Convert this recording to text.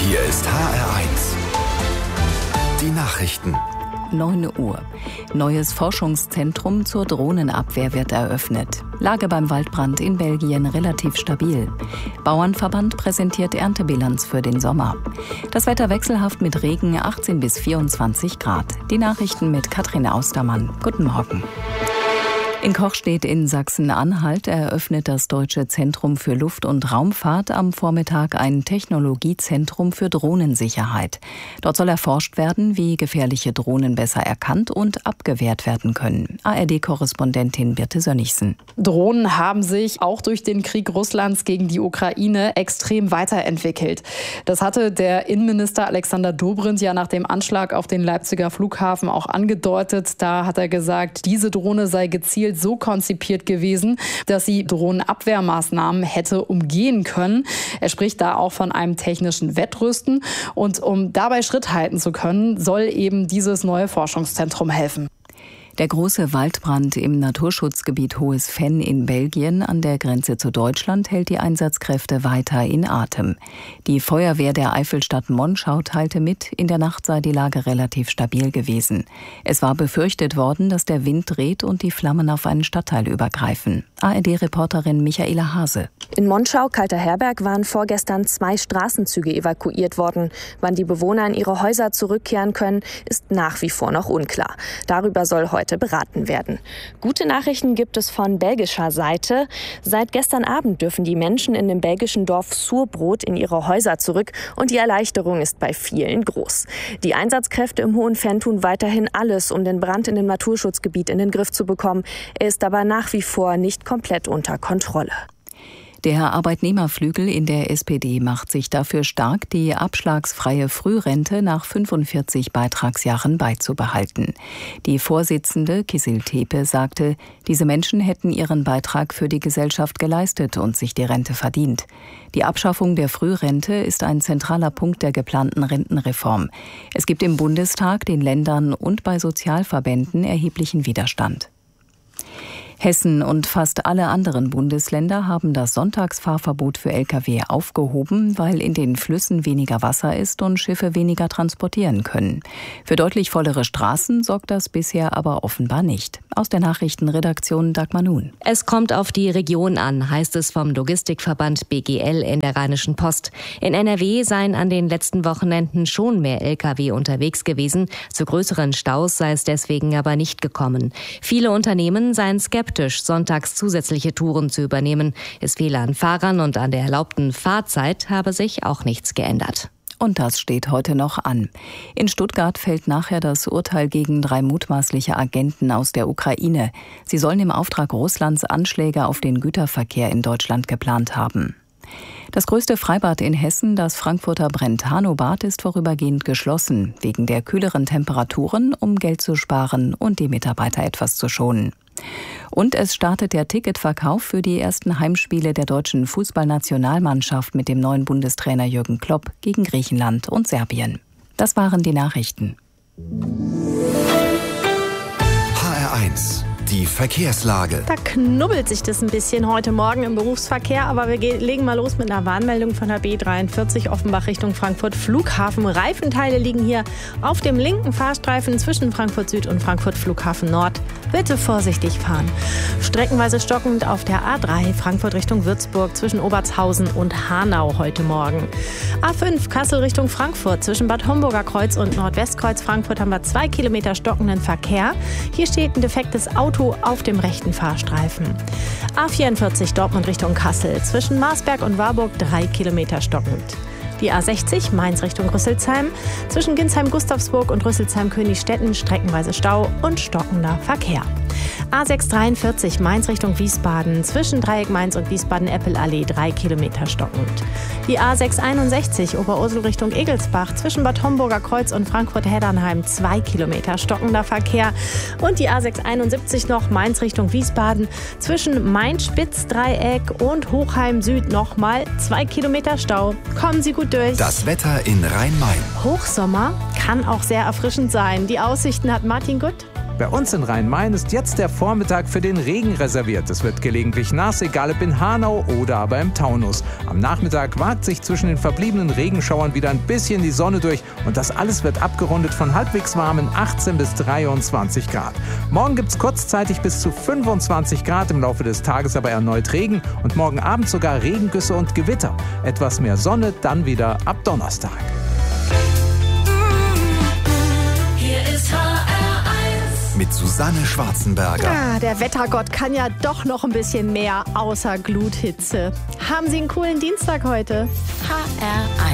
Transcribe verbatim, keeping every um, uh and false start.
Hier ist H R eins. Die Nachrichten. neun Uhr. Neues Forschungszentrum zur Drohnenabwehr wird eröffnet. Lage beim Waldbrand in Belgien relativ stabil. Bauernverband präsentiert Erntebilanz für den Sommer. Das Wetter wechselhaft mit Regen, achtzehn bis vierundzwanzig Grad. Die Nachrichten mit Katrin Austermann. Guten Morgen. In Kochstedt in Sachsen-Anhalt eröffnet das Deutsche Zentrum für Luft- und Raumfahrt am Vormittag ein Technologiezentrum für Drohnensicherheit. Dort soll erforscht werden, wie gefährliche Drohnen besser erkannt und abgewehrt werden können. A R D-Korrespondentin Birte Sönnigsen. Drohnen haben sich auch durch den Krieg Russlands gegen die Ukraine extrem weiterentwickelt. Das hatte der Innenminister Alexander Dobrindt ja nach dem Anschlag auf den Leipziger Flughafen auch angedeutet. Da hat er gesagt, diese Drohne sei gezielt so konzipiert gewesen, dass sie Drohnenabwehrmaßnahmen hätte umgehen können. Er spricht da auch von einem technischen Wettrüsten. Und um dabei Schritt halten zu können, soll eben dieses neue Forschungszentrum helfen. Der große Waldbrand im Naturschutzgebiet Hohes Venn in Belgien an der Grenze zu Deutschland hält die Einsatzkräfte weiter in Atem. Die Feuerwehr der Eifelstadt Monschau teilte mit, in der Nacht sei die Lage relativ stabil gewesen. Es war befürchtet worden, dass der Wind dreht und die Flammen auf einen Stadtteil übergreifen. A R D-Reporterin Michaela Hase. In Monschau, Kalter Herberg, waren vorgestern zwei Straßenzüge evakuiert worden. Wann die Bewohner in ihre Häuser zurückkehren können, ist nach wie vor noch unklar. Darüber soll heute beraten werden. Gute Nachrichten gibt es von belgischer Seite. Seit gestern Abend dürfen die Menschen in dem belgischen Dorf Surbrot in ihre Häuser zurück und die Erleichterung ist bei vielen groß. Die Einsatzkräfte im Hohen Venn tun weiterhin alles, um den Brand in dem Naturschutzgebiet in den Griff zu bekommen. Er ist aber nach wie vor nicht komplett unter Kontrolle. Der Arbeitnehmerflügel in der S P D macht sich dafür stark, die abschlagsfreie Frührente nach fünfundvierzig Beitragsjahren beizubehalten. Die Vorsitzende Kisil Tepe sagte, diese Menschen hätten ihren Beitrag für die Gesellschaft geleistet und sich die Rente verdient. Die Abschaffung der Frührente ist ein zentraler Punkt der geplanten Rentenreform. Es gibt im Bundestag, den Ländern und bei Sozialverbänden erheblichen Widerstand. Hessen und fast alle anderen Bundesländer haben das Sonntagsfahrverbot für L K W aufgehoben, weil in den Flüssen weniger Wasser ist und Schiffe weniger transportieren können. Für deutlich vollere Straßen sorgt das bisher aber offenbar nicht. Aus der Nachrichtenredaktion Dagmar Nun. Es kommt auf die Region an, heißt es vom Logistikverband B G L in der Rheinischen Post. In N R W seien an den letzten Wochenenden schon mehr L K W unterwegs gewesen. Zu größeren Staus sei es deswegen aber nicht gekommen. Viele Unternehmen seien skeptisch, sonntags zusätzliche Touren zu übernehmen. Es fehle an Fahrern und an der erlaubten Fahrzeit habe sich auch nichts geändert. Und das steht heute noch an. In Stuttgart fällt nachher das Urteil gegen drei mutmaßliche Agenten aus der Ukraine. Sie sollen im Auftrag Russlands Anschläge auf den Güterverkehr in Deutschland geplant haben. Das größte Freibad in Hessen, das Frankfurter Brentano-Bad, ist vorübergehend geschlossen, wegen der kühleren Temperaturen, um Geld zu sparen und die Mitarbeiter etwas zu schonen. Und es startet der Ticketverkauf für die ersten Heimspiele der deutschen Fußballnationalmannschaft mit dem neuen Bundestrainer Jürgen Klopp gegen Griechenland und Serbien. Das waren die Nachrichten. H R eins. Die Verkehrslage. Da knubbelt sich das ein bisschen heute Morgen im Berufsverkehr, aber wir ge- legen mal los mit einer Warnmeldung von der B dreiundvierzig Offenbach Richtung Frankfurt Flughafen. Reifenteile liegen hier auf dem linken Fahrstreifen zwischen Frankfurt Süd und Frankfurt Flughafen Nord. Bitte vorsichtig fahren. Streckenweise stockend auf der A drei Frankfurt Richtung Würzburg zwischen Obertshausen und Hanau heute Morgen. A fünf Kassel Richtung Frankfurt zwischen Bad Homburger Kreuz und Nordwestkreuz Frankfurt haben wir zwei Kilometer stockenden Verkehr. Hier steht ein defektes Auto auf dem rechten Fahrstreifen. A vierundvierzig Dortmund Richtung Kassel zwischen Marsberg und Warburg drei Kilometer stockend. Die A sechzig Mainz Richtung Rüsselsheim zwischen Ginsheim-Gustavsburg und Rüsselsheim-Königstetten streckenweise Stau und stockender Verkehr. A sechshundertdreiundvierzig Mainz Richtung Wiesbaden zwischen Dreieck Mainz und Wiesbaden-Eppelallee drei Kilometer stockend. Die A sechshunderteinundsechzig Oberursel Richtung Egelsbach zwischen Bad Homburger Kreuz und Frankfurt-Heddernheim zwei Kilometer stockender Verkehr. Und die A sechshunderteinundsiebzig noch Mainz Richtung Wiesbaden zwischen Main-Spitz-Dreieck und Hochheim Süd nochmal zwei Kilometer Stau. Kommen Sie gut durch. Das Wetter in Rhein-Main. Hochsommer kann auch sehr erfrischend sein. Die Aussichten hat Martin Gutt. Bei uns in Rhein-Main ist jetzt der Vormittag für den Regen reserviert. Es wird gelegentlich nass, egal ob in Hanau oder aber im Taunus. Am Nachmittag wagt sich zwischen den verbliebenen Regenschauern wieder ein bisschen die Sonne durch und das alles wird abgerundet von halbwegs warmen achtzehn bis dreiundzwanzig Grad. Morgen gibt es kurzzeitig bis zu fünfundzwanzig Grad, im Laufe des Tages aber erneut Regen und morgen Abend sogar Regengüsse und Gewitter. Etwas mehr Sonne dann wieder ab Donnerstag. Hier ist H R eins mit Susanne Schwarzenberger. Ah, der Wettergott kann ja doch noch ein bisschen mehr außer Gluthitze. Haben Sie einen coolen Dienstag heute? H R eins